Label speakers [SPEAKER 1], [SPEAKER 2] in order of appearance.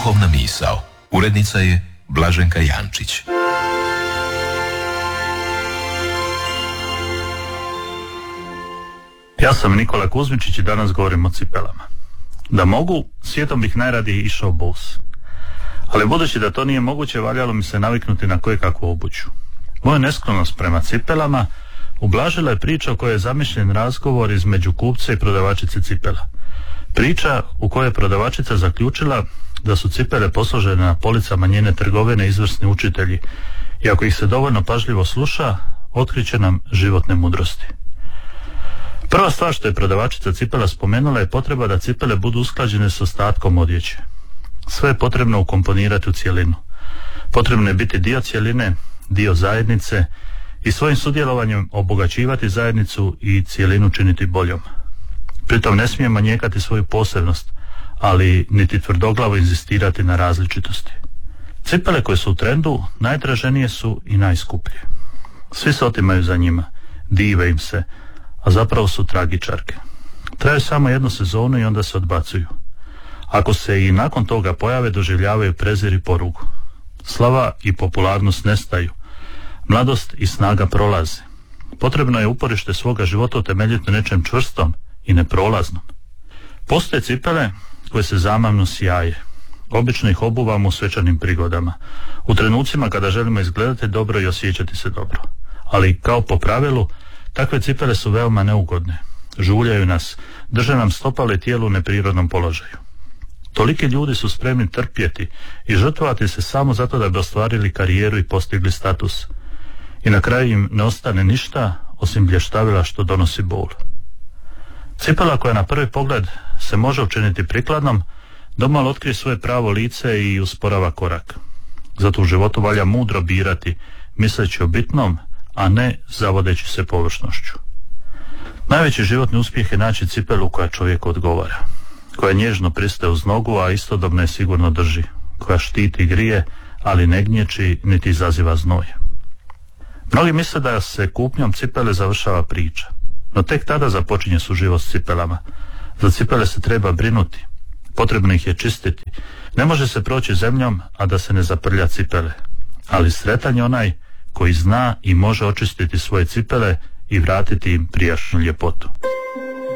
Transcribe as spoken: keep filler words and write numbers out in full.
[SPEAKER 1] Duhovna misao. Urednica je Blaženka Jančić.
[SPEAKER 2] Ja sam Nikola Kuzmičić i danas govorim o cipelama. Da mogu, svijetom bih najradije išao bos. Ali budući da to nije moguće, valjalo mi se naviknuti na koje kakvu obuću. Moja nesklonost prema cipelama ublažila je priča u kojoj je zamišljen razgovor između kupca i prodavačice cipela. Priča u kojoj je prodavačica zaključila da su cipele posložene na policama njene trgovine izvrsni učitelji i ako ih se dovoljno pažljivo sluša, otkriće nam životne mudrosti. Prva stvar što je prodavačica cipela spomenula je potreba da cipele budu usklađene s ostatkom odjeće. Sve je potrebno ukomponirati u cjelinu. Potrebno je biti dio cjeline, dio zajednice i svojim sudjelovanjem obogaćivati zajednicu i cjelinu činiti boljom. Pritom ne smijemo njekati svoju posebnost, ali niti tvrdoglavo inzistirati na različitosti. Cipele koje su u trendu najtraženije su i najskuplje. Svi se otimaju za njima, dive im se, a zapravo su tragičarke. Traju samo jednu sezonu i onda se odbacuju. Ako se i nakon toga pojave, doživljavaju prezir i porugu. Slava i popularnost nestaju. Mladost i snaga prolaze. Potrebno je uporište svoga života utemeljiti na nečem čvrstom i neprolaznom. Postoje cipele koje se zamavno sjaje. Obično ih obuvamo u svečanim prigodama, u trenucima kada želimo izgledati dobro i osjećati se dobro. Ali kao po pravilu, takve cipele su veoma neugodne. Žuljaju nas, drže nam stopale tijelu u neprirodnom položaju. Toliki ljudi su spremni trpjeti i žrtvovati se samo zato da bi ostvarili karijeru i postigli status. I na kraju im ne ostane ništa osim blještavila što donosi bol. Cipela koja na prvi pogled se može učiniti prikladnom, domalo otkrije svoje pravo lice i usporava korak. Zato u životu valja mudro birati, misleći o bitnom, a ne zavodeći se površnošću. Najveći životni uspjeh je naći cipelu koja čovjeku odgovara, koja nježno pristaje uz nogu, a istodobno je sigurno drži, koja štiti i grije, ali ne gnječi niti izaziva znoj. Mnogi misle da se kupnjom cipele završava priča, no tek tada započinje suživot s cipelama. Za cipele se treba brinuti, potrebno ih je čistiti. Ne može se proći zemljom, a da se ne zaprlja cipele. Ali sretan je onaj koji zna i može očistiti svoje cipele i vratiti im prijašnju ljepotu.